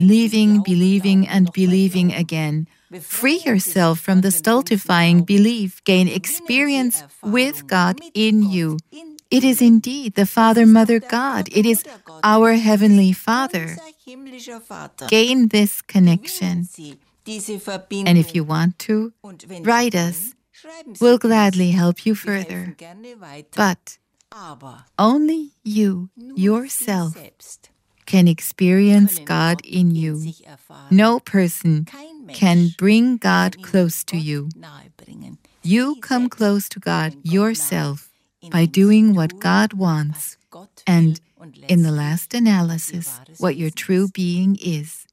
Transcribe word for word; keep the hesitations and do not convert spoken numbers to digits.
believing, believing, and believing again. Free yourself from the stultifying belief. Gain experience with God in you. It is indeed the Father, Mother, God. It is our Heavenly Father. Gain this connection. And if you want to, write us. We'll gladly help you further. But only you, yourself, can experience God in you. No person can bring God close to you. You come close to God yourself by doing what God wants, and in the last analysis, what your true being is.